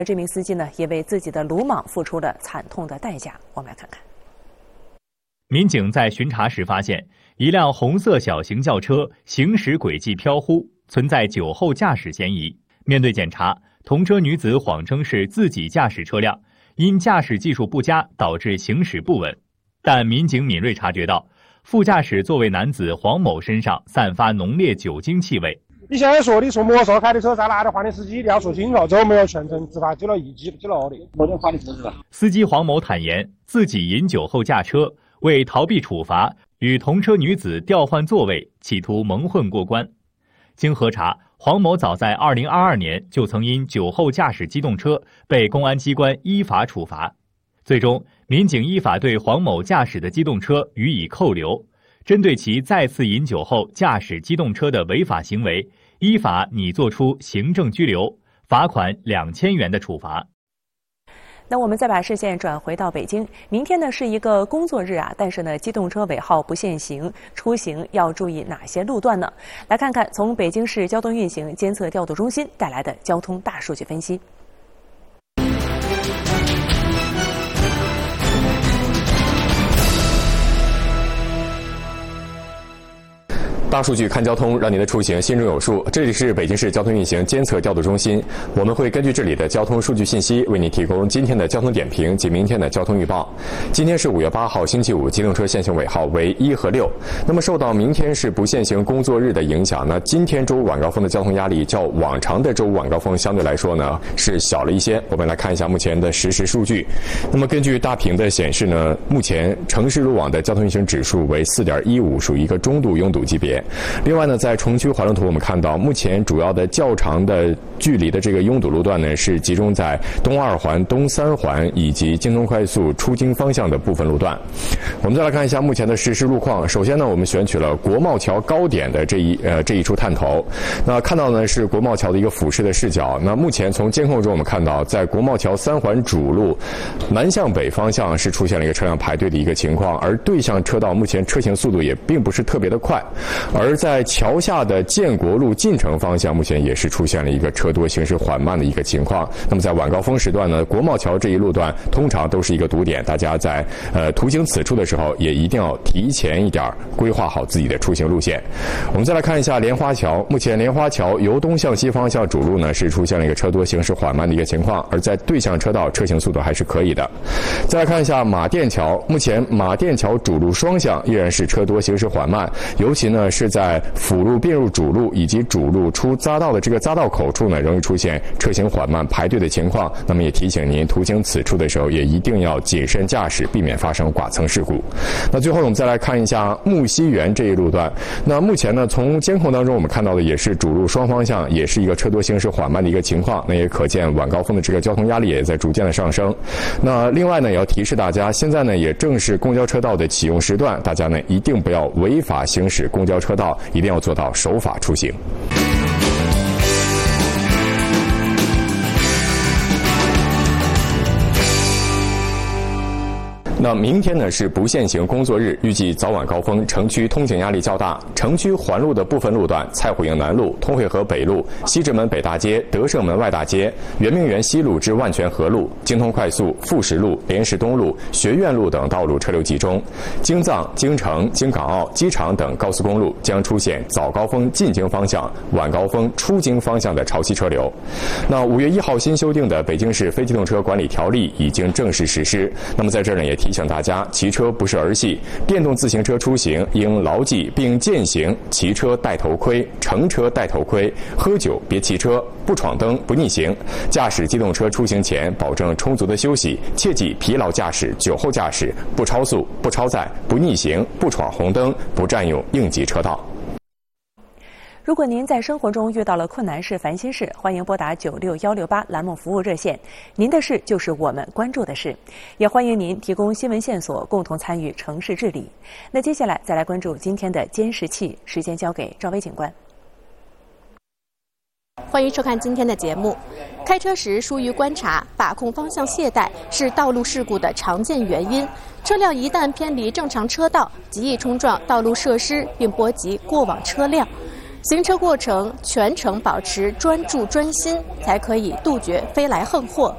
这名司机呢，也为自己的鲁莽付出了惨痛的代价。我们来看看。 民警在巡查时发现，一辆红色小型轿车行驶轨迹飘忽，存在酒后驾驶嫌疑。面对检查，同车女子谎称是自己驾驶车辆，因驾驶技术不佳导致行驶不稳。但民警敏锐察觉到，副驾驶座位男子黄某身上散发浓烈酒精气味。 你现在说的是摩托开的车在哪里换的司机，你要说清楚，这没有全程执法记录仪记录的，没得换的车是吧？ 司机黄某坦言，自己饮酒后驾车，为逃避处罚，与同车女子调换座位，企图蒙混过关。经核查，黄某早在2022年就曾因酒后驾驶机动车被公安机关依法处罚。最终，民警依法对黄某驾驶的机动车予以扣留，针对其再次饮酒后驾驶机动车的违法行为，依法拟作出行政拘留、罚款2000元的处罚。 那我们再把视线转回到北京，明天呢是一个工作日啊，但是呢，机动车尾号不限行，出行要注意哪些路段呢？来看看从北京市交通运行监测调度中心带来的交通大数据分析。 大数据看交通，让您的出行心中有数。这里是北京市交通运行监测调度中心，我们会根据这里的交通数据信息，为您提供今天的交通点评及明天的交通预报。今天是5月8号，星期五，机动车限行尾号为1和6。那么受到明天是不限行工作日的影响呢，今天周五晚高峰的交通压力较往常的周五晚高峰相对来说呢是小了一些。我们来看一下目前的实时数据。那么根据大屏的显示呢，目前城市路网的交通运行指数为4.15，属于一个中度拥堵级别。另外呢，在城区环路图我们看到，目前主要的较长的距离的这个拥堵路段呢，是集中在东2环、东3环以及京通快速出京方向的部分路段。我们再来看一下目前的实时路况。首先呢，我们选取了国贸桥高点的这一处探头。那看到呢是国贸桥的一个俯视的视角。那目前从监控中我们看到，在国贸桥3环主路南向北方向是出现了一个车辆排队的一个情况，而对向车道目前车行速度也并不是特别的快。而在桥下的建国路进城方向，目前也是出现了一个车多行驶缓慢的一个情况。那么在晚高峰时段呢，国贸桥这一路段通常都是一个堵点，大家在途经此处的时候，也一定要提前一点规划好自己的出行路线。我们再来看一下莲花桥，目前莲花桥由东向西方向主路呢是出现了一个车多行驶缓慢的一个情况，而在对向车道车行速度还是可以的。再来看一下马甸桥，目前马甸桥主路双向依然是车多行驶缓慢，尤其呢是在辅路并入主路以及主路出匝道的这个匝道口处呢，容易出现车行缓慢排队的情况。那么也提醒您途经此处的时候，也一定要谨慎驾驶，避免发生剐蹭事故。那最后我们再来看一下木樨园这一路段。那目前呢，从监控当中我们看到的也是主路双方向也是一个车多行驶缓慢的一个情况。那也可见晚高峰的这个交通压力也在逐渐的上升。那另外呢，也要提示大家，现在呢也正是公交车道的启用时段，大家呢一定不要违法行驶公交车道，一定要做到守法出行。那明天呢是不限行工作日，预计早晚高峰城区通行压力较大，城区环路的部分路段，蔡虎营南路、通惠河北路、西直门北大街、德胜门外大街、圆明园西路至万泉河路、京通快速、富石路、莲石东路、学院路等道路车流集中。京藏、京承、京港澳、机场等高速公路将出现早高峰进京方向、晚高峰出京方向的潮汐车流。那5月1号新修订的北京市非机动车管理条例已经正式实施。那么在这儿呢，也提醒大家，骑车不是儿戏，电动自行车出行应牢记并践行骑车戴头盔、乘车戴头盔、喝酒别骑车、不闯灯不逆行。驾驶机动车出行前保证充足的休息，切忌疲劳驾驶、酒后驾驶，不超速、不超载、不逆行、不闯红灯、不占用应急车道。 如果您在生活中遇到了困难事、烦心事，欢迎拨打96168栏目服务热线。您的事就是我们关注的事，也欢迎您提供新闻线索，共同参与城市治理。那接下来再来关注今天的监视器，时间交给赵薇警官。 欢迎收看今天的节目。开车时疏于观察、把控方向懈怠是道路事故的常见原因。车辆一旦偏离正常车道，极易冲撞道路设施，并波及过往车辆。行车过程全程保持专注专心，才可以杜绝飞来横祸，